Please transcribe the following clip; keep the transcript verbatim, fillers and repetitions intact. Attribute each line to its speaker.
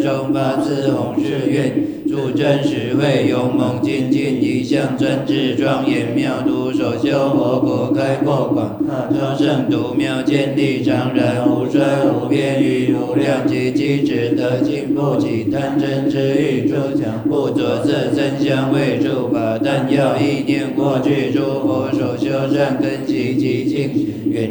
Speaker 1: 中发自弘誓愿，助真实慧，勇猛精进，一向专制庄严妙独所修佛果开阔广，众圣独妙建立常然无衰无边于无量极积值得进步及贪嗔痴欲诸强不着色真香味触法但要意念过去诸佛所修善根习及净远